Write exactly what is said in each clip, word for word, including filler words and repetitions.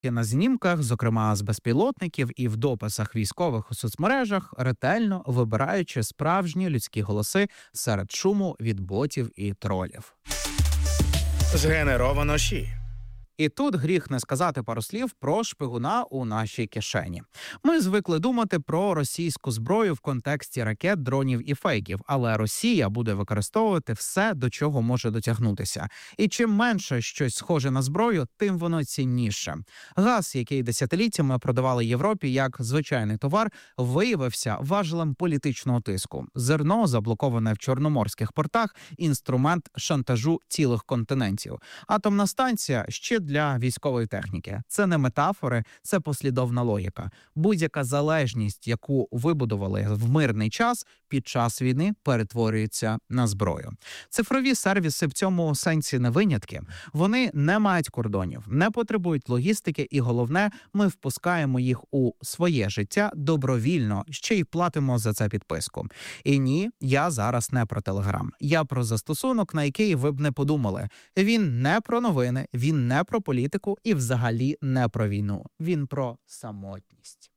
На знімках, зокрема з безпілотників і в дописах військових у соцмережах, ретельно вибираючи справжні людські голоси серед шуму від ботів і тролів. Згенеровано ШІ. І тут гріх не сказати пару слів про шпигуна у нашій кишені. Ми звикли думати про російську зброю в контексті ракет, дронів і фейків, але Росія буде використовувати все, до чого може дотягнутися. І чим менше щось схоже на зброю, тим воно цінніше. Газ, який десятиліттями продавали Європі як звичайний товар, виявився важелем політичного тиску. Зерно, заблоковане в чорноморських портах, інструмент шантажу цілих континентів. Атомна станція – ще для військової техніки. Це не метафори, це послідовна логіка. Будь-яка залежність, яку вибудували в мирний час, під час війни перетворюється на зброю. Цифрові сервіси в цьому сенсі не винятки. Вони не мають кордонів, не потребують логістики і, головне, ми впускаємо їх у своє життя добровільно, ще й платимо за це підписку. І ні, я зараз не про Телеграм. Я про застосунок, на який ви б не подумали. Він не про новини, він не про політику і взагалі не про війну. Він про самотність.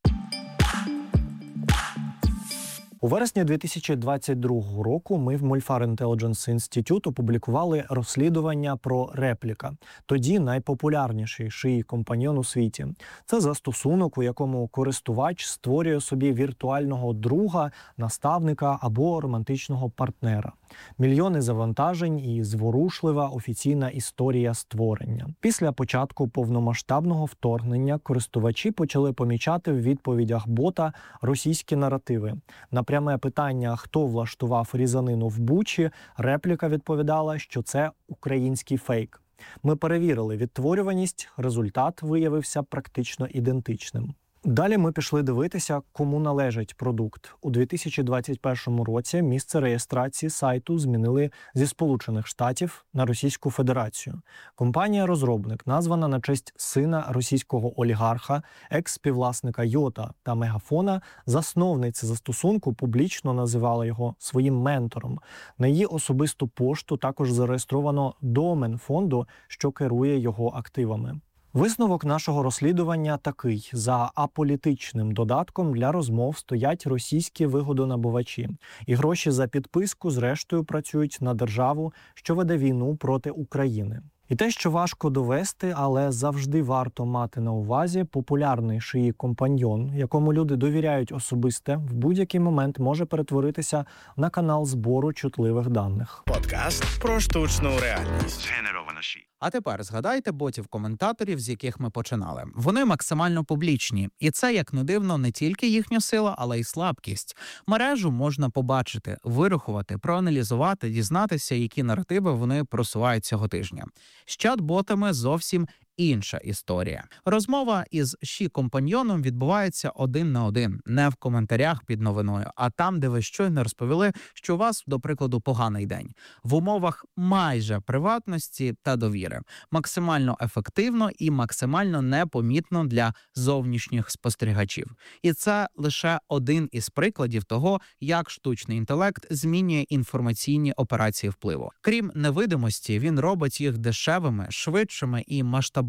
У вересні дві тисячі двадцять другого року ми в Molfar Intelligence Institute опублікували розслідування про Репліка, тоді найпопулярніший шиї компаньйон у світі. Це застосунок, у якому користувач створює собі віртуального друга, наставника або романтичного партнера. Мільйони завантажень і зворушлива офіційна історія створення. Після початку повномасштабного вторгнення користувачі почали помічати в відповідях бота російські наративи. На пряме питання, хто влаштував різанину в Бучі, Репліка відповідала, що це український фейк. Ми перевірили відтворюваність, результат виявився практично ідентичним. Далі ми пішли дивитися, кому належить продукт. У дві тисячі двадцять першому році місце реєстрації сайту змінили зі Сполучених Штатів на Російську Федерацію. Компанія-розробник названа на честь сина російського олігарха, екс-співвласника Йота та Мегафона, засновниця застосунку публічно називала його своїм ментором. На її особисту пошту також зареєстровано домен фонду, що керує його активами. Висновок нашого розслідування такий. За аполітичним додатком для розмов стоять російські вигодонабувачі. І гроші за підписку зрештою працюють на державу, що веде війну проти України. І те, що важко довести, але завжди варто мати на увазі, популярний шиї компаньйон, якому люди довіряють особисте, в будь-який момент може перетворитися на канал збору чутливих даних. Подкаст про штучну реальність. Згенеровано ШІ. А тепер згадайте ботів-коментаторів, з яких ми починали. Вони максимально публічні. І це, як не дивно, не тільки їхня сила, але й слабкість. Мережу можна побачити, вирахувати, проаналізувати, дізнатися, які наративи вони просувають цього тижня. З чат-ботами зовсім інша історія. Розмова із ші-компаньйоном відбувається один на один, не в коментарях під новиною, а там, де ви щойно розповіли, що у вас, до прикладу, поганий день. В умовах майже приватності та довіри. Максимально ефективно і максимально непомітно для зовнішніх спостерігачів. І це лише один із прикладів того, як штучний інтелект змінює інформаційні операції впливу. Крім невидимості, він робить їх дешевими, швидшими і масштабними.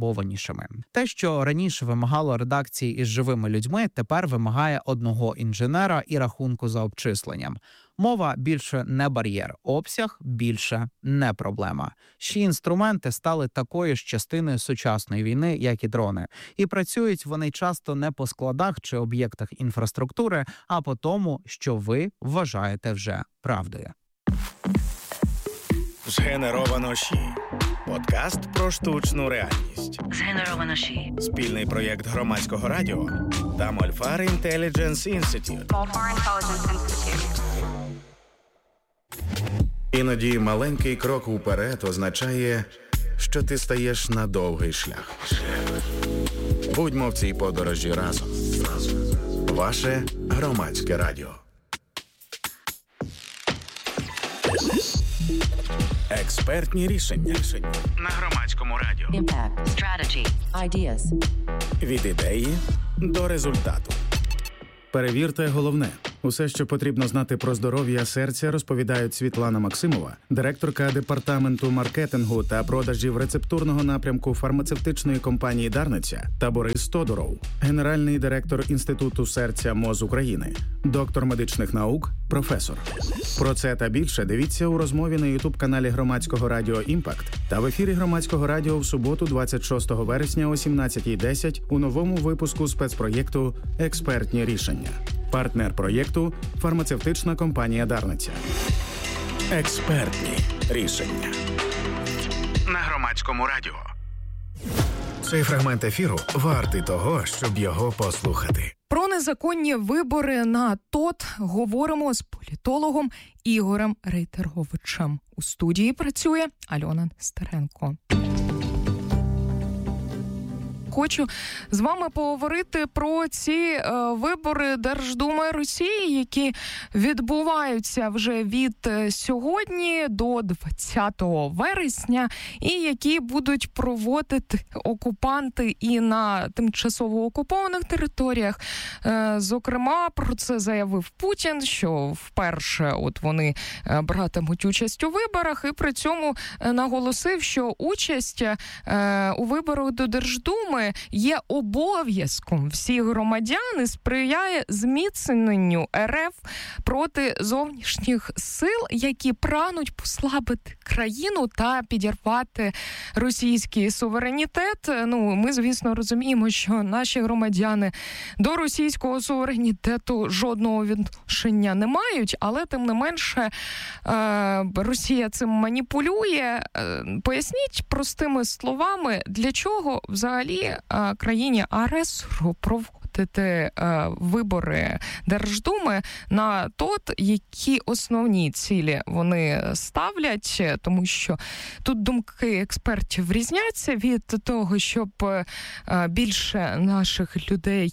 Те, що раніше вимагало редакції із живими людьми, тепер вимагає одного інженера і рахунку за обчисленням. Мова більше не бар'єр, обсяг більше не проблема. Ші інструменти стали такою ж частиною сучасної війни, як і дрони. І працюють вони часто не по складах чи об'єктах інфраструктури, а по тому, що ви вважаєте вже правдою. Згенеровано ШІ. Подкаст про штучну реальність. Згенеровано ШІ. Спільний проєкт Громадського радіо та Molfar Intelligence Institute. Molfar Intelligence Institute. Іноді маленький крок уперед означає, що ти стаєш на довгий шлях. Будьмо в цій подорожі разом. Ваше Громадське радіо. Експертні рішення. На Громадському радіо. Impact. Strategy. Ideas. Від ідеї до результату. Перевірте головне. Усе, що потрібно знати про здоров'я серця, розповідають Світлана Максимова, директорка департаменту маркетингу та продажів рецептурного напрямку фармацевтичної компанії «Дарниця» та Борис Тодуров, генеральний директор Інституту серця МОЗ України, доктор медичних наук, професор. Про це та більше дивіться у розмові на ютуб-каналі Громадського радіо «Імпакт» та в ефірі Громадського радіо в суботу двадцять шостого вересня о сімнадцятій десять у новому випуску спецпроєкту «Експертні рішення». Партнер проєкту – фармацевтична компанія «Дарниця». Експертні рішення. На Громадському радіо. Цей фрагмент ефіру вартий того, щоб його послухати. Про незаконні вибори на ТОТ говоримо з політологом Ігорем Рейтеровичем. У студії працює Альона Нестеренко. Хочу з вами поговорити про ці е, вибори Держдуми Росії, які відбуваються вже від сьогодні до двадцятого вересня, і які будуть проводити окупанти і на тимчасово окупованих територіях. Е, зокрема, про це заявив Путін, що вперше от вони братимуть участь у виборах, і при цьому наголосив, що участь е, у виборах до Держдуми є обов'язком всіх громадян і сприяє зміцненню РФ проти зовнішніх сил, які прагнуть послабити країну та підірвати російський суверенітет. Ну, ми, звісно, розуміємо, що наші громадяни до російського суверенітету жодного відношення не мають, але, тим не менше, Росія цим маніпулює. Поясніть простими словами, для чого взагалі країні-агресору проводити вибори Держдуми на ТОТ, які основні цілі вони ставлять, тому що тут думки експертів різняться від того, щоб більше наших людей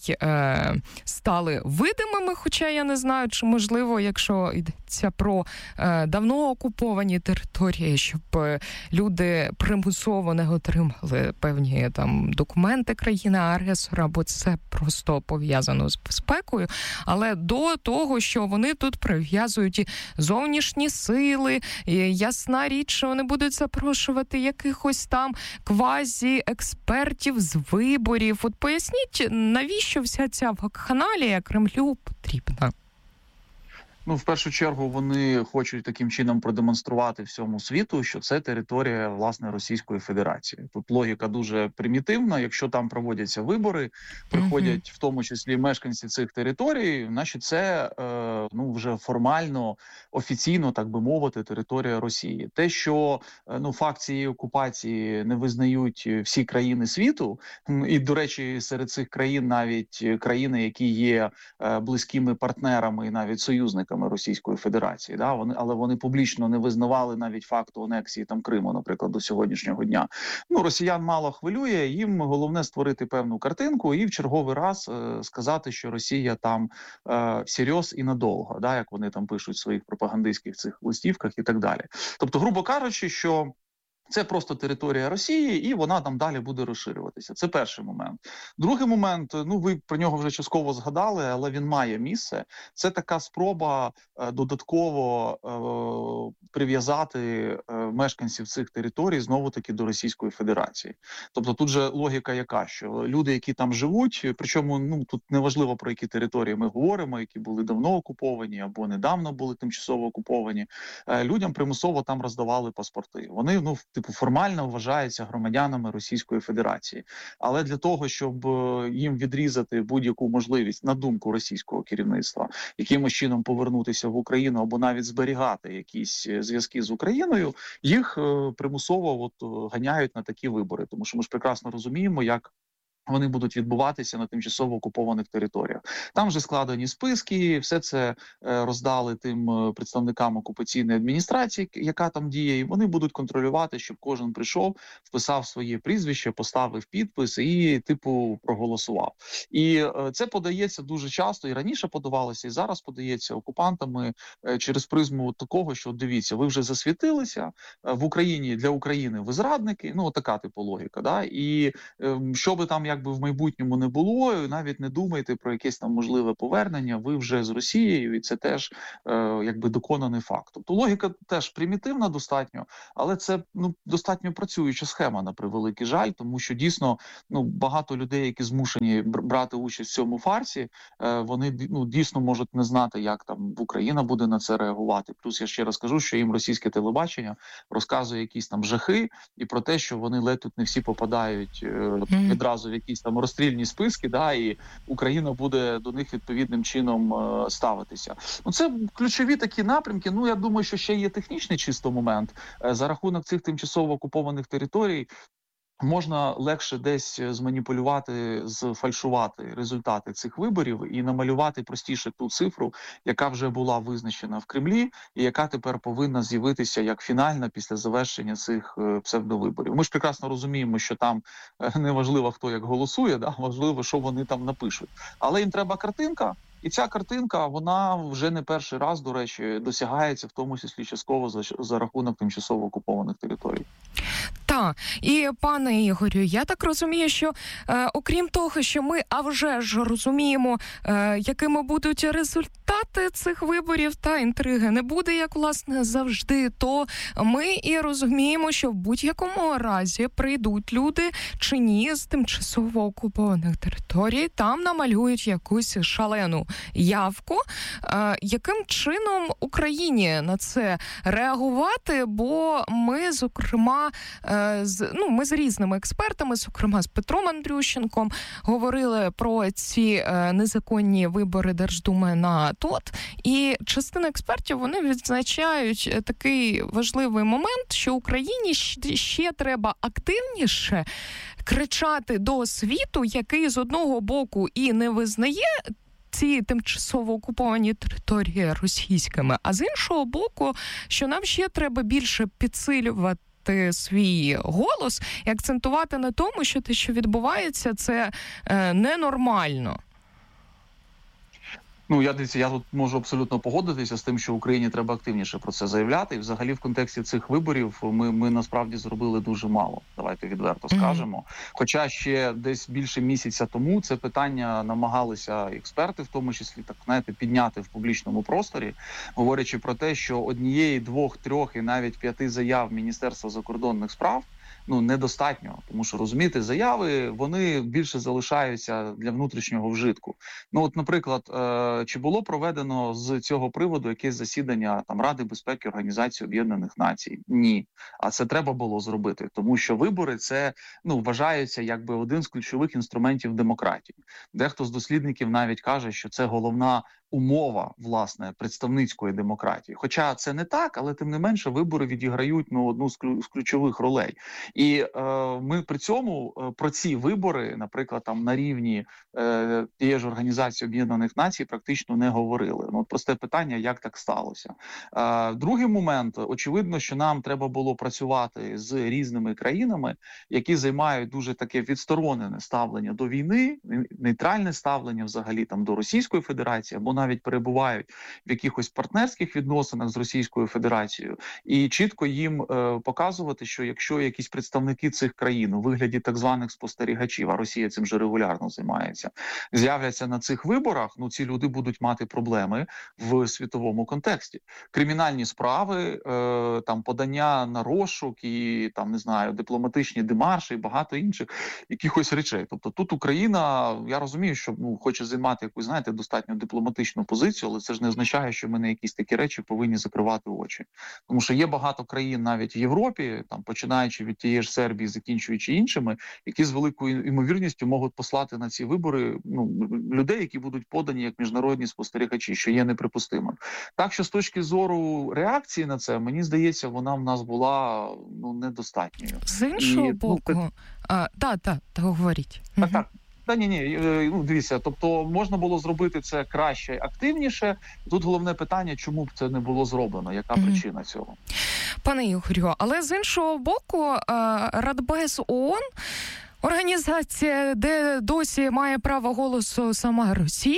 стали видимими, хоча я не знаю, чи можливо, якщо йдеться про давно окуповані території, щоб люди примусово не отримали певні там документи країни-агресора, бо це просто пов'язано з безпекою, але до того, що вони тут прив'язують і зовнішні сили, і ясна річ, що вони будуть запрошувати якихось там квазі-експертів з виборів. От поясніть, навіщо вся ця вакханалія Кремлю потрібна? Ну, в першу чергу, вони хочуть таким чином продемонструвати всьому світу, що це територія, власне, Російської Федерації. Тут логіка дуже примітивна. Якщо там проводяться вибори, приходять в тому числі мешканці цих територій, значить це е, ну, вже формально, офіційно, так би мовити, територія Росії. Те, що е, ну, факт цієї окупації не визнають всі країни світу, і, до речі, серед цих країн навіть країни, які є е, близькими партнерами і навіть союзниками Російської Федерації, да, вони, але вони публічно не визнавали навіть факту анексії там Криму, наприклад, до сьогоднішнього дня. Ну, росіян мало хвилює, їм головне створити певну картинку і в черговий раз е, сказати, що Росія там е, серйоз і надовго, да, як вони там пишуть в своїх пропагандистських цих листівках і так далі. Тобто, грубо кажучи, що це просто територія Росії, і вона там далі буде розширюватися. Це перший момент. Другий момент, ну ви про нього вже частково згадали, але він має місце. Це така спроба е, додатково е, прив'язати е, мешканців цих територій знову-таки до Російської Федерації. Тобто тут же логіка яка, що люди, які там живуть, причому ну тут неважливо про які території ми говоримо, які були давно окуповані або недавно були тимчасово окуповані, е, людям примусово там роздавали паспорти. Вони, ну, типу, формально вважаються громадянами Російської Федерації. Але для того, щоб їм відрізати будь-яку можливість, на думку російського керівництва, якимось чином повернутися в Україну або навіть зберігати якісь зв'язки з Україною, їх примусово от ганяють на такі вибори. Тому що ми ж прекрасно розуміємо, як вони будуть відбуватися на тимчасово окупованих територіях. Там вже складені списки, все це роздали тим представникам окупаційної адміністрації, яка там діє, і вони будуть контролювати, щоб кожен прийшов, вписав своє прізвище, поставив підпис і, типу, проголосував. І це подається дуже часто, і раніше подавалося, і зараз подається окупантами через призму такого, що, дивіться, ви вже засвітилися, в Україні, для України ви зрадники, ну, така типу логіка, да, і що би там якби в майбутньому не було, навіть не думайте про якесь там можливе повернення, ви вже з Росією, і це теж е, якби доконаний факт. Тобто логіка теж примітивна достатньо, але це ну достатньо працююча схема, на превеликий жаль, тому що дійсно ну багато людей, які змушені брати участь в цьому фарсі, е, вони ну дійсно можуть не знати, як там Україна буде на це реагувати. Плюс я ще раз кажу, що їм російське телебачення розказує якісь там жахи і про те, що вони ледь тут не всі попадають е, mm. відразу в якісь там розстрільні списки, да, і Україна буде до них відповідним чином е, ставитися. Ну це ключові такі напрямки. Ну я думаю, що ще є технічний чисто момент. Е, за рахунок цих тимчасово окупованих територій можна легше десь зманіпулювати, зфальшувати результати цих виборів і намалювати простіше ту цифру, яка вже була визначена в Кремлі і яка тепер повинна з'явитися як фінальна після завершення цих псевдовиборів. Ми ж прекрасно розуміємо, що там не важливо, хто як голосує, да? Важливо, що вони там напишуть. Але їм треба картинка, і ця картинка, вона вже не перший раз, до речі, досягається, в тому числі частково за, за рахунок тимчасово окупованих територій. Так, і пане Ігорю, я так розумію, що е, окрім того, що ми, а вже ж розуміємо, е, якими будуть результати цих виборів, та інтриги не буде, як, власне, завжди, то ми і розуміємо, що в будь-якому разі прийдуть люди чи ні з тимчасово окупованих територій, там намалюють якусь шалену явку. Е, яким чином Україні на це реагувати? Бо ми, зокрема, е, з, ну, ми з різними експертами, зокрема з Петром Андрющенком, говорили про ці е, незаконні вибори Держдуми на ТОТ. І частина експертів, вони відзначають такий важливий момент, що Україні ще, ще треба активніше кричати до світу, який з одного боку і не визнає ці тимчасово окуповані території російськими, а з іншого боку, що нам ще треба більше підсилювати свій голос і акцентувати на тому, що те, що відбувається, це е, ненормально. Ну, я дивіться, я тут можу абсолютно погодитися з тим, що Україні треба активніше про це заявляти. І взагалі в контексті цих виборів ми, ми насправді зробили дуже мало. Давайте відверто скажемо. Mm-hmm. Хоча ще десь більше місяця тому це питання намагалися експерти, в тому числі, так знаєте, підняти в публічному просторі, говорячи про те, що однієї, двох, трьох і навіть п'яти заяв Міністерства закордонних справ ну недостатньо, тому що, розумієте, заяви, вони більше залишаються для внутрішнього вжитку. Ну от, наприклад, е- чи було проведено з цього приводу якесь засідання там Ради безпеки Організації Об'єднаних Націй? Ні. А це треба було зробити, тому що вибори це, ну, вважаються якби один з ключових інструментів демократії. Дехто з дослідників навіть каже, що це головна умова, власне, представницької демократії. Хоча це не так, але тим не менше вибори відіграють ну, одну з, клю- з ключових ролей. І е, ми при цьому е, про ці вибори, наприклад, там на рівні е, тієї ж Організації Об'єднаних Націй практично не говорили. Ну, просте питання, як так сталося. Е, другий момент, очевидно, що нам треба було працювати з різними країнами, які займають дуже таке відсторонене ставлення до війни, нейтральне ставлення взагалі там до Російської Федерації, або навіть перебувають в якихось партнерських відносинах з Російською Федерацією, і чітко їм е, показувати, що якщо якісь представники цих країн у вигляді так званих спостерігачів, а Росія цим же регулярно займається, з'являться на цих виборах, ну ці люди будуть мати проблеми в світовому контексті. Кримінальні справи, е, там подання на розшук і там, не знаю, дипломатичні демарші і багато інших якихось речей. Тобто тут Україна, я розумію, що ну, хоче займати якусь, знаєте, достатньо дипломатичну позицію, але це ж не означає, що ми на якісь такі речі повинні закривати очі. Тому що є багато країн навіть в Європі, там починаючи від тієї ж Сербії, закінчуючи іншими, які з великою ймовірністю можуть послати на ці вибори ну, людей, які будуть подані як міжнародні спостерігачі, що є неприпустимим. Так що з точки зору реакції на це, мені здається, вона в нас була ну, недостатньою. З іншого І, боку, ну, так, так, та, та, говоріть. Так, так. Та ні, ні, ну дивіться, тобто можна було зробити це краще, активніше. Тут головне питання, чому б це не було зроблено, яка mm-hmm. причина цього? Пане Ігорю, але з іншого боку, Радбез ООН, організація, де досі має право голосу сама Росія,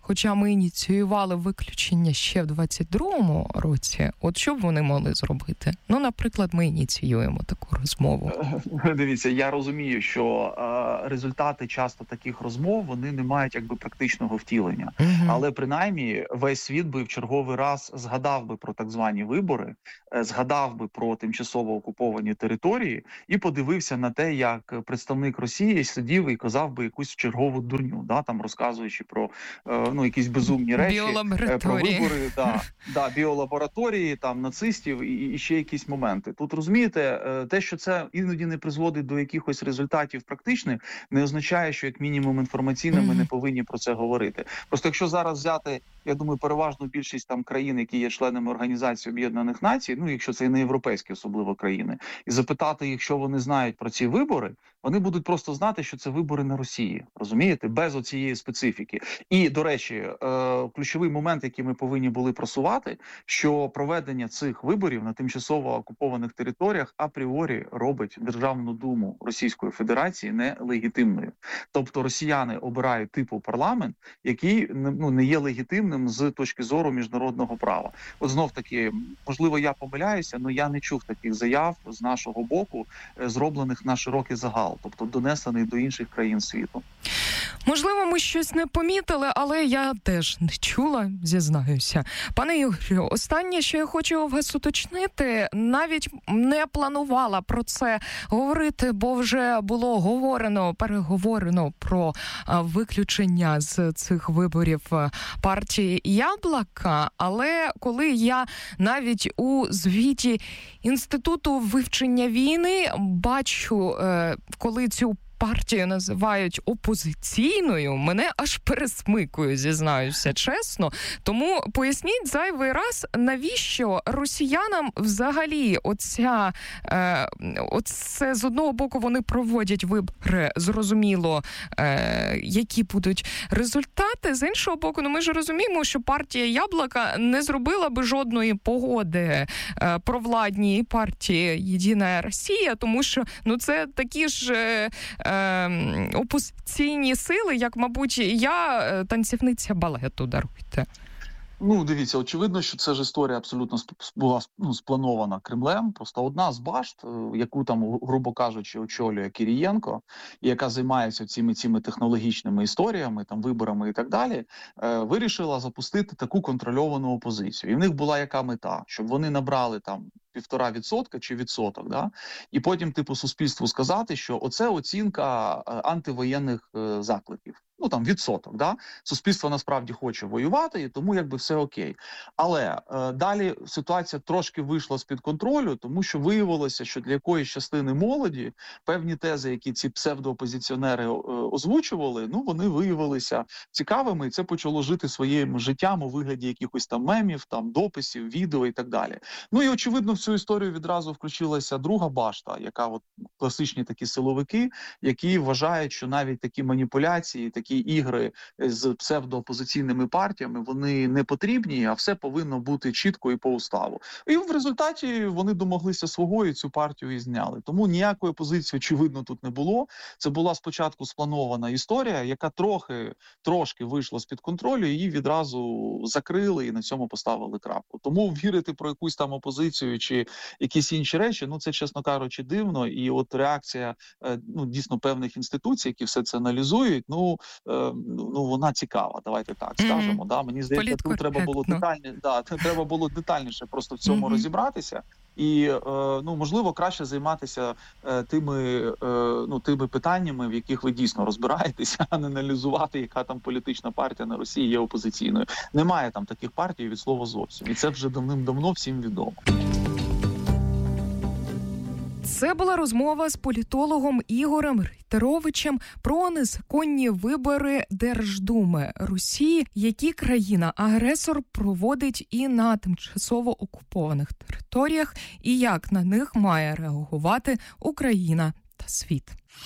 Хоча ми ініціювали виключення ще в двадцять другому році, от що б вони могли зробити? Ну, наприклад, ми ініціюємо таку розмову. Дивіться, я розумію, що е, результати часто таких розмов, вони не мають якби практичного втілення. Угу. Але принаймні весь світ би в черговий раз згадав би про так звані вибори, е, згадав би про тимчасово окуповані території і подивився на те, як представник Росії сидів і казав би якусь чергову дурню, да, там розказуючи про е, ну, якісь безумні речі, про вибори, да, да, біолабораторії, там, нацистів і, і ще якісь моменти. Тут, розумієте, те, що це іноді не призводить до якихось результатів практичних, не означає, що як мінімум інформаційно mm-hmm. ми не повинні про це говорити. Просто якщо зараз взяти, я думаю, переважну більшість там країн, які є членами Організації Об'єднаних Націй, ну, якщо це і не європейські особливо країни, і запитати їх, що вони знають про ці вибори, вони будуть просто знати, що це вибори на Росії, розумієте, без оцієї специфіки. І, до речі, ключовий момент, який ми повинні були просувати, що проведення цих виборів на тимчасово окупованих територіях апріорі робить Державну думу Російської Федерації нелегітимною. Тобто росіяни обирають типу парламент, який ну, не є легітимним з точки зору міжнародного права. От знов-таки, можливо, я помиляюся, але я не чув таких заяв з нашого боку, зроблених на широкий загал, тобто донесених до інших країн світу. Можливо, ми щось не помітили, але я теж не чула, зізнаюся. Пане Ігорю, останнє, що я хочу вас уточнити, навіть не планувала про це говорити, бо вже було говорено, переговорено про виключення з цих виборів партії «Яблока», але коли я навіть у звіті Інституту вивчення війни бачу, коли цю партію називають опозиційною, мене аж пересмикує, зізнаюся чесно. Тому поясніть зайвий раз, навіщо росіянам взагалі оця, е, оце з одного боку вони проводять вибори, зрозуміло, е, які будуть результати, з іншого боку, ну ми ж розуміємо, що партія «Яблока» не зробила би жодної погоди е, провладній партії «Єдина Росія», тому що ну це такі ж е, опозиційні сили, як, мабуть, я танцівниця балету, даруйте. Ну, дивіться, очевидно, що це ж історія абсолютно була ну, спланована Кремлем. Просто одна з башт, яку там, грубо кажучи, очолює Кірієнко, і яка займається цими, цими технологічними історіями, там, виборами і так далі, е, вирішила запустити таку контрольовану опозицію. І в них була яка мета? Щоб вони набрали там півтора відсотка чи відсоток, да? І потім, типу, суспільству сказати, що оце оцінка антивоєнних е, закликів. Ну, там, відсоток, да? Суспільство насправді хоче воювати, і тому, якби, все окей. Але е, далі ситуація трошки вийшла з-під контролю, тому що виявилося, що для якоїсь частини молоді певні тези, які ці псевдоопозиціонери е, озвучували, ну, вони виявилися цікавими, і це почало жити своїм життям у вигляді якихось там мемів, там, дописів, відео і так далі. Ну, і, очевидно, в цю історію відразу включилася друга башта, яка от класичні такі силовики, які вважають, що навіть такі маніпуляції, такі ігри з псевдоопозиційними партіями, вони не потрібні, а все повинно бути чітко і по уставу. І в результаті вони домоглися свого і цю партію і зняли. Тому ніякої опозиції, очевидно, тут не було. Це була спочатку спланована історія, яка трохи, трошки вийшла з-під контролю, її відразу закрили і на цьому поставили крапку. Тому вірити про якусь там опозицію чи якісь інші речі, ну це, чесно кажучи, дивно. І от реакція, ну, дійсно, певних інституцій, які все це аналізують, ну, ну вона цікава, давайте так скажемо. Mm-hmm. Да? Мені здається, тут треба було детальні, да, треба було детальніше просто в цьому mm-hmm. розібратися. І, ну, можливо, краще займатися тими, ну, тими питаннями, в яких ви дійсно розбираєтеся, а не аналізувати, яка там політична партія на Росії є опозиційною. Немає там таких партій від слова зовсім. І це вже давним-давно всім відомо. Це була розмова з політологом Ігорем Рейтеровичем про незаконні вибори Держдуми Росії, які країна-агресор проводить і на тимчасово окупованих територіях, і як на них має реагувати Україна та світ.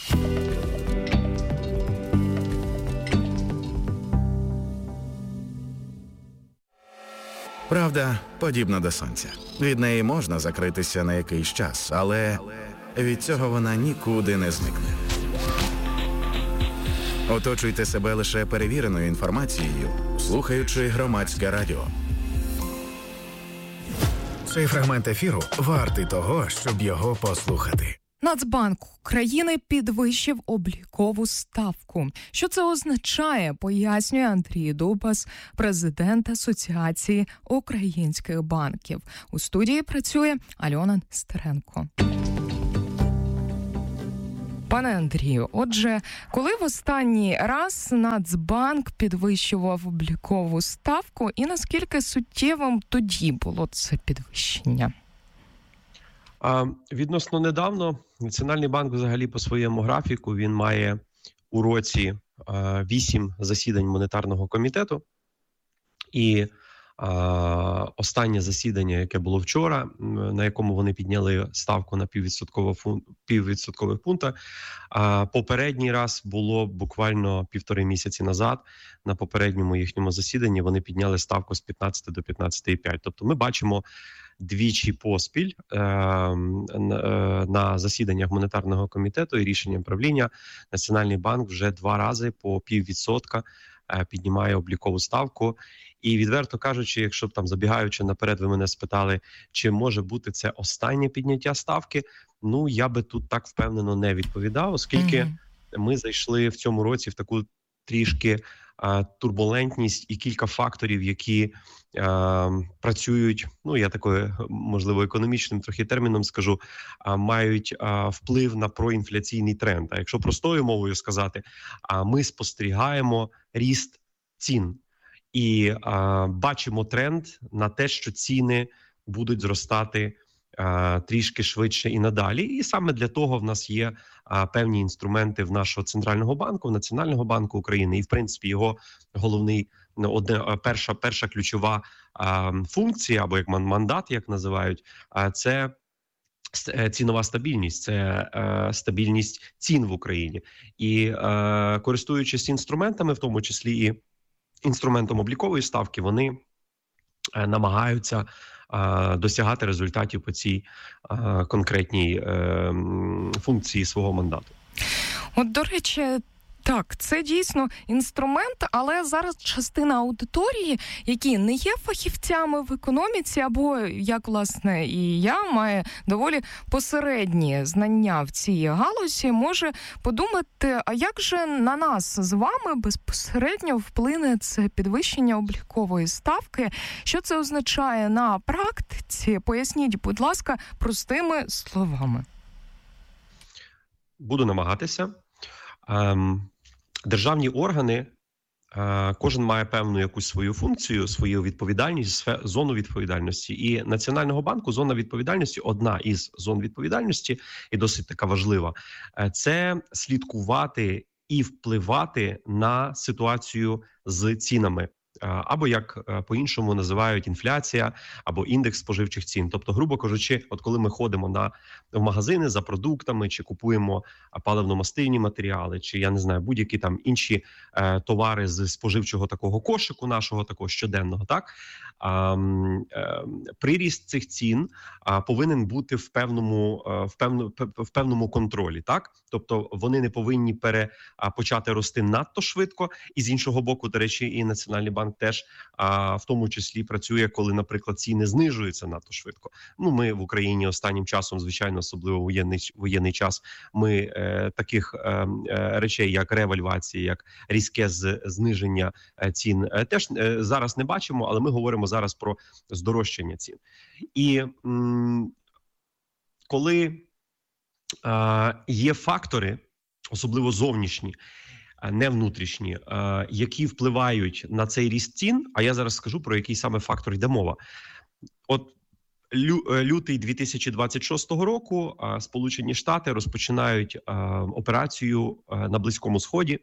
Правда подібна до сонця. Від неї можна закритися на якийсь час, але від цього вона нікуди не зникне. Оточуйте себе лише перевіреною інформацією, слухаючи Громадське радіо. Цей фрагмент ефіру вартий того, щоб його послухати. Нацбанк України підвищив облікову ставку. Що це означає, пояснює Андрій Дубас, президент Асоціації українських банків. У студії працює Альона Стеренко. Пане Андрію, отже, коли в останній раз Нацбанк підвищував облікову ставку і наскільки суттєвим тоді було це підвищення? А, відносно недавно Національний банк взагалі по своєму графіку він має у році вісім засідань монетарного комітету. І а, останнє засідання, яке було вчора, на якому вони підняли ставку на піввідсоткових пункта, а попередній раз було буквально півтори місяці назад. На попередньому їхньому засіданні вони підняли ставку з п'ятнадцяти до п'ятнадцяти цілих п'ять десятих. Тобто ми бачимо двічі поспіль е, на засіданнях монетарного комітету і рішенням правління Національний банк вже два рази по піввідсотка е, піднімає облікову ставку. І відверто кажучи, якщо б там забігаючи наперед, ви мене спитали, чи може бути це останнє підняття ставки, ну я би тут так впевнено не відповідав, оскільки mm-hmm. ми зайшли в цьому році в таку трішки а, турбулентність і кілька факторів, які а, працюють, ну я такою, можливо, економічним трохи терміном скажу, а, мають а, вплив на проінфляційний тренд. А якщо простою мовою сказати, а, ми спостерігаємо ріст цін. І а, бачимо тренд на те, що ціни будуть зростати а, трішки швидше і надалі. І саме для того в нас є а, певні інструменти в нашого Центрального банку, Національного банку України. І, в принципі, його головний, одне, перша, перша ключова а, функція, або як мандат, як називають, а, це цінова стабільність, це е, стабільність цін в Україні. І е, користуючись інструментами, в тому числі і інструментом облікової ставки, вони е, намагаються е, досягати результатів по цій е, конкретній е, функції свого мандату. От, до речі, так, це дійсно інструмент, але зараз частина аудиторії, які не є фахівцями в економіці, або, як, власне, і я, має доволі посередні знання в цій галузі, може подумати, а як же на нас з вами безпосередньо вплине це підвищення облікової ставки? Що це означає на практиці? Поясніть, будь ласка, простими словами. Буду намагатися. Ем... Державні органи, кожен має певну якусь свою функцію, свою відповідальність, зону відповідальності. І Національного банку зона відповідальності, одна із зон відповідальності, і досить така важлива, це слідкувати і впливати на ситуацію з цінами. Або, як по-іншому називають, інфляція, або індекс споживчих цін. Тобто, грубо кажучи, от коли ми ходимо на, в магазини за продуктами, чи купуємо паливно-мастильні матеріали, чи, я не знаю, будь-які там інші е, товари з споживчого такого кошику нашого, такого щоденного, так? А, е, приріст цих цін а, повинен бути в певному, в, певну, в певному контролі, так? Тобто, вони не повинні пере, а, почати рости надто швидко, і з іншого боку, до речі, і Національний банк теж а, в тому числі працює, коли, наприклад, ціни знижуються надто швидко. Ну, ми в Україні останнім часом, звичайно, особливо воєнний, воєнний час, ми е, таких е, е, речей, як ревальвація, як різке з, зниження е, цін, е, теж е, зараз не бачимо, але ми говоримо зараз про здорожчання цін. І м, коли е, є фактори, особливо зовнішні, не внутрішні, які впливають на цей ріст цін, а я зараз скажу, про який саме фактор йде мова. От лютий дві тисячі двадцять шостого року Сполучені Штати розпочинають операцію на Близькому Сході,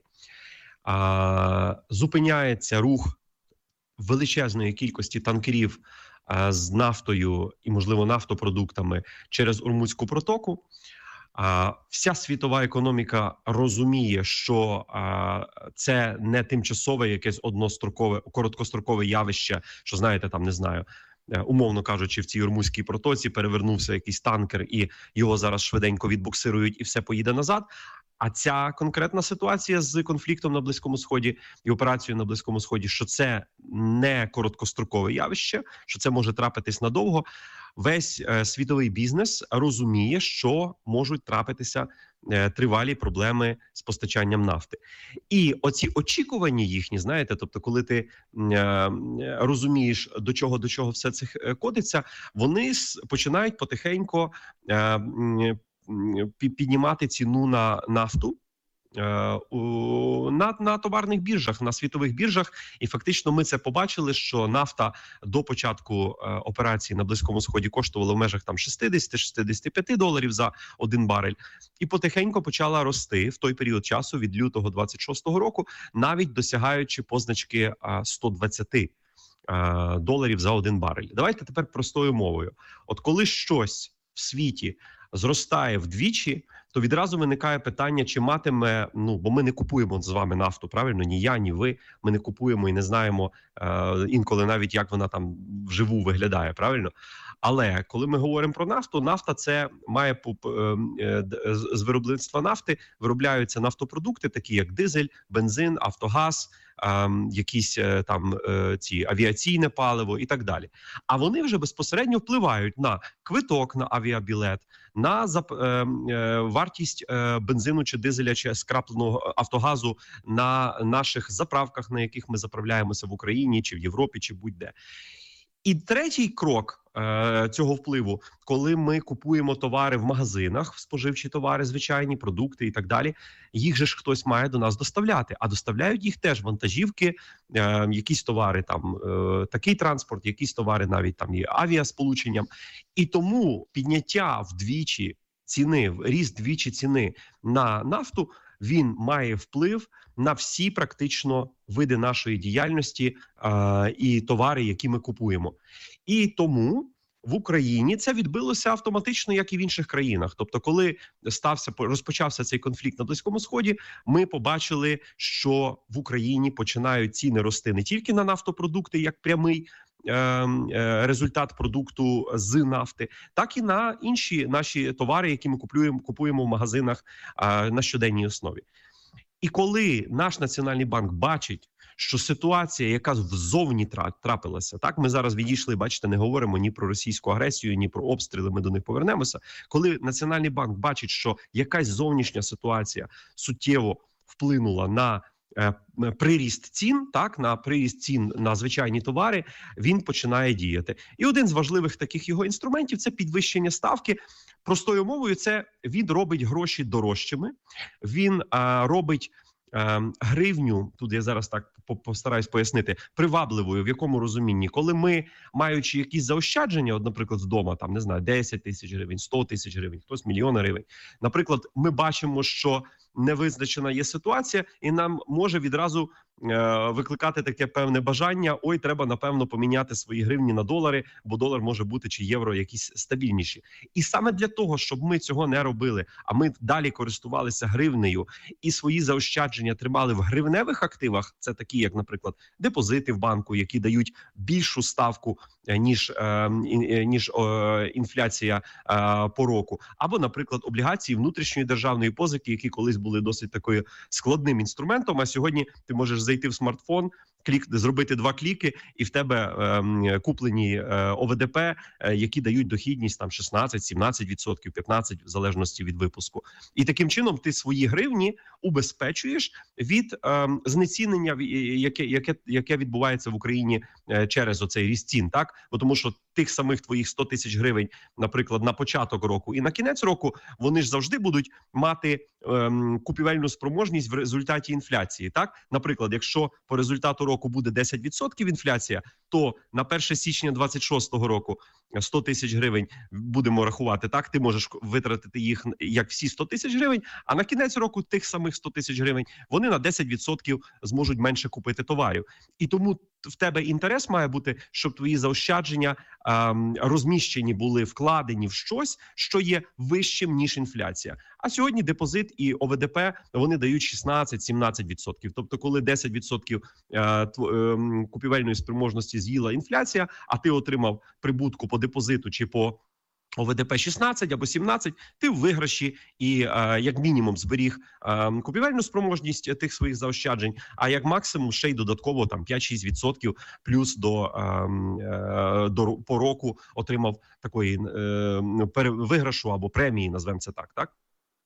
зупиняється рух величезної кількості танкерів з нафтою і, можливо, нафтопродуктами через Ормузьку протоку. А, вся світова економіка розуміє, що а, це не тимчасове якесь однострокове, короткострокове явище, що, знаєте, там, не знаю, умовно кажучи, в цій Ормузькій протоці перевернувся якийсь танкер і його зараз швиденько відбуксирують і все поїде назад. А ця конкретна ситуація з конфліктом на Близькому Сході і операцією на Близькому Сході, що це не короткострокове явище, що це може трапитись надовго. Весь е, світовий бізнес розуміє, що можуть трапитися е, тривалі проблеми з постачанням нафти. І оці очікування їхні, знаєте, тобто, коли ти е, розумієш, до чого до чого все це котиться, вони починають потихеньку е, піднімати ціну на нафту на, на товарних біржах, на світових біржах. І фактично ми це побачили, що нафта до початку операції на Близькому Сході коштувала в межах там шістдесят - шістдесят п'ять доларів за один барель. І потихеньку почала рости в той період часу від лютого двадцять шостого року, навіть досягаючи позначки сто двадцять доларів за один барель. Давайте тепер простою мовою. От коли щось в світі зростає вдвічі, то відразу виникає питання, чи матиме, ну, бо ми не купуємо з вами нафту, правильно? Ні я, ні ви, ми не купуємо і не знаємо е, інколи навіть, як вона там вживу виглядає, правильно? Але коли ми говоримо про нафту, нафта це має з виробництва нафти виробляються нафтопродукти, такі як дизель, бензин, автогаз, якісь там ці авіаційне паливо і так далі. А вони вже безпосередньо впливають на квиток на авіабілет, на вартість бензину чи дизеля чи скрапленого автогазу на наших заправках, на яких ми заправляємося в Україні чи в Європі, чи будь-де. І третій крок е, цього впливу, коли ми купуємо товари в магазинах, споживчі товари, звичайні, продукти і так далі, їх же ж хтось має до нас доставляти. А доставляють їх теж вантажівки, е, якісь товари, там е, такий транспорт, якісь товари навіть там є авіасполученням. І тому підняття вдвічі ціни, ріст вдвічі ціни на нафту, він має вплив на всі практично види нашої діяльності е, і товари, які ми купуємо. І тому в Україні це відбилося автоматично, як і в інших країнах. Тобто, коли стався розпочався цей конфлікт на Близькому Сході, ми побачили, що в Україні починають ціни рости не тільки на нафтопродукти, як прямий результат продукту з нафти, так і на інші наші товари, які ми купуємо, купуємо в магазинах на щоденній основі. І коли наш Національний банк бачить, що ситуація, яка взовні трапилася, так, ми зараз відійшли, бачите, не говоримо ні про російську агресію, ні про обстріли, ми до них повернемося. Коли Національний банк бачить, що якась зовнішня ситуація суттєво вплинула на е, приріст цін, так, на приріст цін на звичайні товари, він починає діяти. І один з важливих таких його інструментів – це підвищення ставки. Простою мовою, це він робить гроші дорожчими, він е, робить е, гривню, тут я зараз так постараюсь пояснити, привабливою, в якому розумінні, коли ми, маючи якісь заощадження, от, наприклад, вдома, там, не знаю, десять тисяч гривень, сто тисяч гривень, хтось мільйон гривень, наприклад, ми бачимо, що невизначена є ситуація, і нам може відразу е, викликати таке певне бажання, ой, треба, напевно, поміняти свої гривні на долари, бо долар може бути чи євро якісь стабільніші. І саме для того, щоб ми цього не робили, а ми далі користувалися гривнею і свої заощадження тримали в гривневих активах, це такі, як, наприклад, депозити в банку, які дають більшу ставку, ніж, е, ніж е, інфляція е, по року, або, наприклад, облігації внутрішньої державної позики, які колись були досить такою складним інструментом, а сьогодні ти можеш зайти в смартфон, клік, зробити два кліки, і в тебе е, куплені е, О В Д П, е, які дають дохідність там шістнадцять, сімнадцять відсотків, п'ятнадцять відсотків, в залежності від випуску. І таким чином ти свої гривні убезпечуєш від е, знецінення, яке, яке, яке відбувається в Україні е, через оцей ріст цін, так? Бо тому що тих самих твоїх сто тисяч гривень, наприклад, на початок року і на кінець року, вони ж завжди будуть мати ем, купівельну спроможність в результаті інфляції, так? Наприклад, якщо по результату року буде десять відсотків інфляція, то на перше січня двадцять шостого року сто тисяч гривень будемо рахувати, так? Ти можеш витратити їх як всі сто тисяч гривень, а на кінець року тих самих сто тисяч гривень вони на десять відсотків зможуть менше купити товарів. І тому в тебе інтерес має бути, щоб твої заощадження ем, розміщені були, вкладені в щось, що є вищим, ніж інфляція. А сьогодні депозит і О В Д П, вони дають шістнадцять-сімнадцять відсотків. Тобто, коли десять відсотків е, е, купівельної спроможності з'їла інфляція, а ти отримав прибутку по депозиту чи по ОВДП шістнадцять або сімнадцять, ти в виграші і е, як мінімум зберіг е, купівельну спроможність тих своїх заощаджень, а як максимум ще й додатково там п'ять-шість відсотків плюс до, е, е, до по року отримав такої е, виграшу або премії, назвемо це так, так?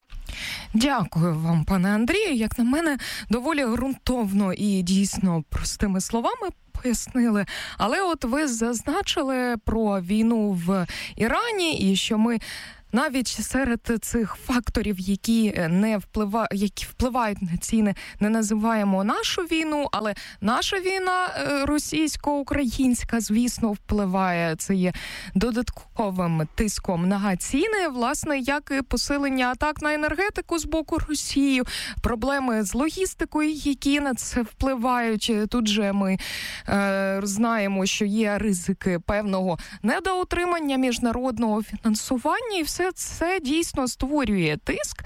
Дякую вам, пане Андрію. Як на мене, доволі ґрунтовно і дійсно простими словами пояснили. Але от ви зазначили про війну в Ірані і що ми навіть серед цих факторів, які не впливають, які впливають на ціни, не називаємо нашу війну, але наша війна російсько-українська, звісно, впливає. Це є додатковим тиском на ціни, власне, як і посилення атак на енергетику з боку Росії, проблеми з логістикою, які на це впливають. Тут же ми е, знаємо, що є ризики певного недоотримання міжнародного фінансування, і все це дійсно створює тиск.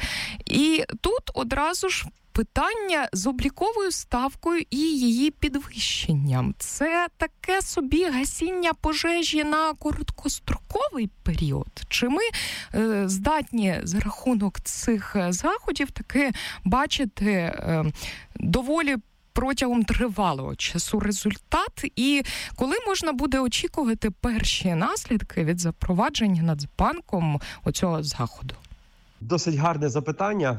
І тут одразу ж питання з обліковою ставкою і її підвищенням. Це таке собі гасіння пожежі на короткостроковий період? Чи ми е, здатні за рахунок цих заходів таки бачити е, доволі протягом тривалого часу результат, і коли можна буде очікувати перші наслідки від запровадження Нацбанком оцього заходу? Досить гарне запитання,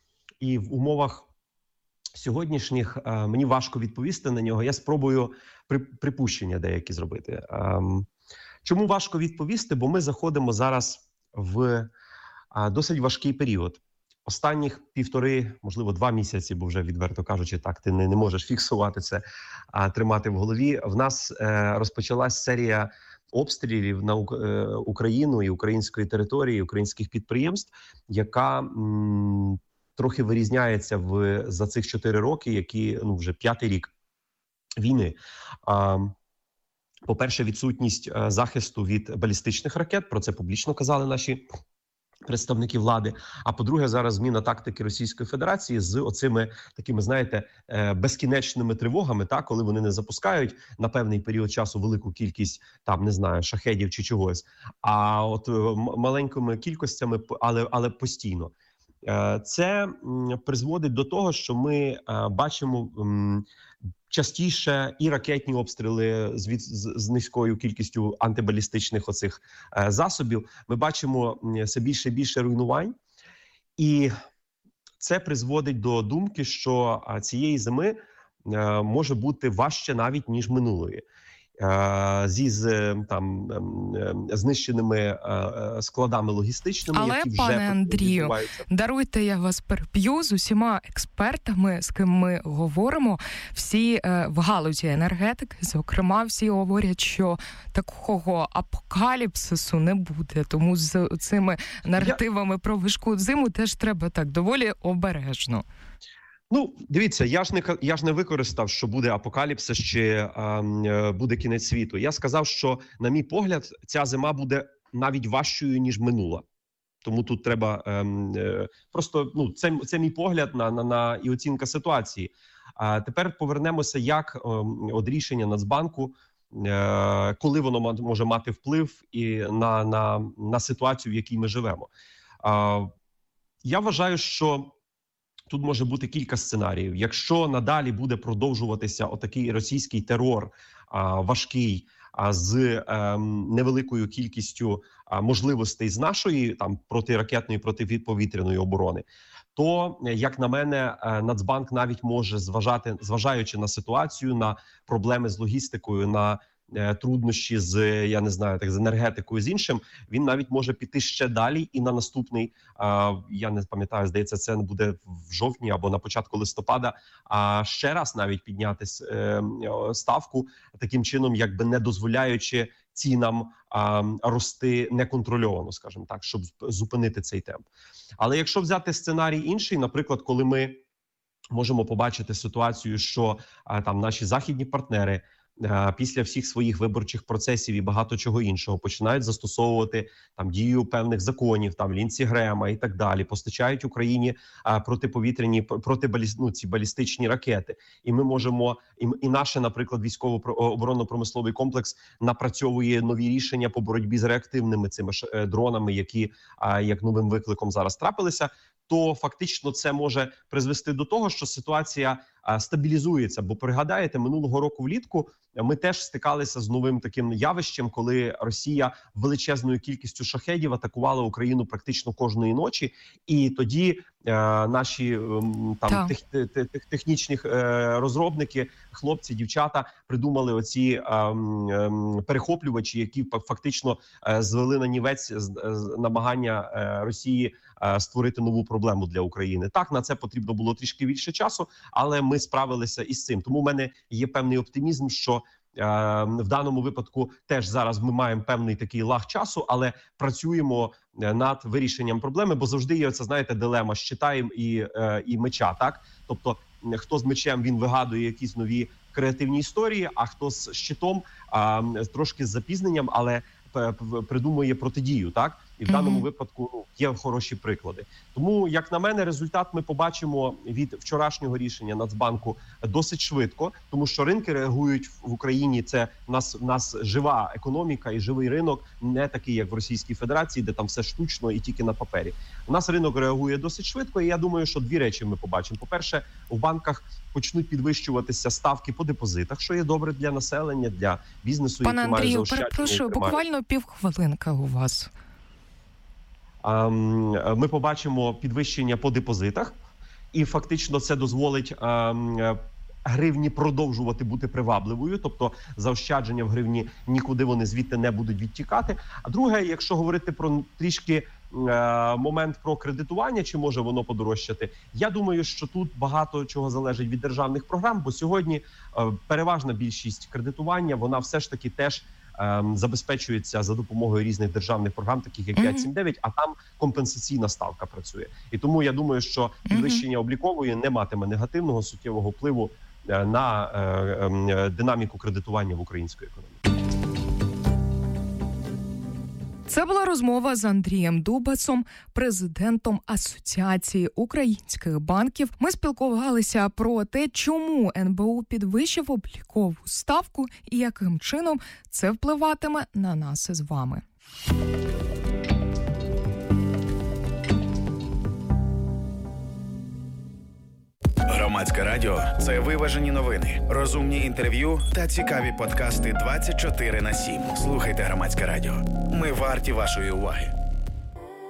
і в умовах сьогоднішніх е, мені важко відповісти на нього. Я спробую при, припущення деякі зробити. Е, чому важко відповісти? Бо ми заходимо зараз в е, досить важкий період. Останніх півтори, можливо, два місяці, бо вже, відверто кажучи, так, ти не, не можеш фіксувати це, а тримати в голові. В нас е, розпочалась серія обстрілів на е, Україну і української території, українських підприємств, яка м, трохи вирізняється в, за цих чотири роки, які, ну, вже п'ятий рік війни. А, по-перше, відсутність е, захисту від балістичних ракет, про це публічно казали наші представники влади. А по-друге, зараз зміна тактики Російської Федерації з оцими такими, знаєте, безкінечними тривогами, так, коли вони не запускають на певний період часу велику кількість, там, не знаю, шахедів чи чогось, а от маленькими кількостями, але, але постійно. Це призводить до того, що ми бачимо частіше і ракетні обстріли з, з, з низькою кількістю антибалістичних оцих е, засобів. Ми бачимо все більше і більше руйнувань. І це призводить до думки, що цієї зими е, може бути важче навіть, ніж минулої. Е, зі з, там, е, знищеними е, складами логістичними, але, які вже пане Андрію, даруйте, я вас переб'ю, з усіма експертами, з ким ми говоримо, всі е, в галузі енергетики, зокрема, всі говорять, що такого апокаліпсису не буде. Тому з цими наративами я... про важку зиму теж треба так доволі обережно. Ну, дивіться, я ж не я ж не використав, що буде апокаліпсис чи е, буде кінець світу. Я сказав, що, на мій погляд, ця зима буде навіть важчою, ніж минула. Тому тут треба е, е, просто, ну, це, це мій погляд на, на, на і оцінка ситуації. А тепер повернемося, як е, от рішення Нацбанку, е, коли воно може мати вплив і на, на, на ситуацію, в якій ми живемо. Е, я вважаю, що тут може бути кілька сценаріїв. Якщо надалі буде продовжуватися отакий російський терор а, важкий, а з а, невеликою кількістю а, можливостей з нашої там протиракетної, протиповітряної оборони, то, як на мене, Нацбанк навіть може зважати, зважаючи на ситуацію, на проблеми з логістикою, на труднощі з, я не знаю, так, з енергетикою, з іншим, він навіть може піти ще далі і на наступний, а, я не пам'ятаю, здається, це буде в жовтні або на початку листопада, а ще раз навіть підняти е, ставку таким чином, якби не дозволяючи цінам а, рости неконтрольовано, скажімо так, щоб зупинити цей темп. Але якщо взяти сценарій інший, наприклад, коли ми можемо побачити ситуацію, що а, там наші західні партнери після всіх своїх виборчих процесів і багато чого іншого починають застосовувати там дію певних законів, там Лінсі Грема і так далі, постачають Україні а, протиповітряні протибаліст, ну, ці балістичні ракети. І ми можемо і, і наше, наприклад, військово-оборонно-промисловий комплекс напрацьовує нові рішення по боротьбі з реактивними цими ж дронами, які а, як новим викликом зараз трапилися. То фактично це може призвести до того, що ситуація а, стабілізується. Бо пригадаєте, минулого року влітку ми теж стикалися з новим таким явищем, коли Росія величезною кількістю шахедів атакувала Україну практично кожної ночі, і тоді е, наші е, там тех, тех, тех, технічні е, розробники, хлопці, дівчата придумали оці е, е, перехоплювачі, які фактично е, звели на нівець з, з намагання е, Росії е, створити нову проблему для України. Так, на це потрібно було трішки більше часу, але ми справилися із цим. Тому в мене є певний оптимізм, що в даному випадку теж зараз ми маємо певний такий лаг часу, але працюємо над вирішенням проблеми, бо завжди є оця, знаєте, дилема щита і, і меча, так? Тобто, хто з мечем, він вигадує якісь нові креативні історії, а хто з щитом, а, трошки з запізненням, але придумує протидію, так? І в mm-hmm. даному випадку ну, є хороші приклади. Тому, як на мене, результат ми побачимо від вчорашнього рішення Нацбанку досить швидко, тому що ринки реагують в Україні. Це в нас, в нас жива економіка і живий ринок, не такий, як в Російській Федерації, де там все штучно і тільки на папері. У нас ринок реагує досить швидко, і я думаю, що дві речі ми побачимо. По-перше, в банках почнуть підвищуватися ставки по депозитах, що є добре для населення, для бізнесу. Пане Андрію, перепрошую, буквально півхвилинка у вас. Ми побачимо підвищення по депозитах, і фактично це дозволить гривні продовжувати бути привабливою, тобто заощадження в гривні нікуди вони звідти не будуть відтікати. А друге, якщо говорити про трішки момент про кредитування, чи може воно подорожчати, я думаю, що тут багато чого залежить від державних програм, бо сьогодні переважна більшість кредитування, вона все ж таки теж забезпечується за допомогою різних державних програм, таких як п'ять сім дев'ять, а там компенсаційна ставка працює. І тому я думаю, що підвищення облікової не матиме негативного суттєвого впливу на динаміку кредитування в української економіки. Це була розмова з Андрієм Дубасом, президентом Асоціації українських банків. Ми спілкувалися про те, чому ен бе у підвищив облікову ставку і яким чином це впливатиме на нас із вами. Громадське радіо – це виважені новини, розумні інтерв'ю та цікаві подкасти двадцять чотири на сім. Слухайте Громадське радіо. Ми варті вашої уваги.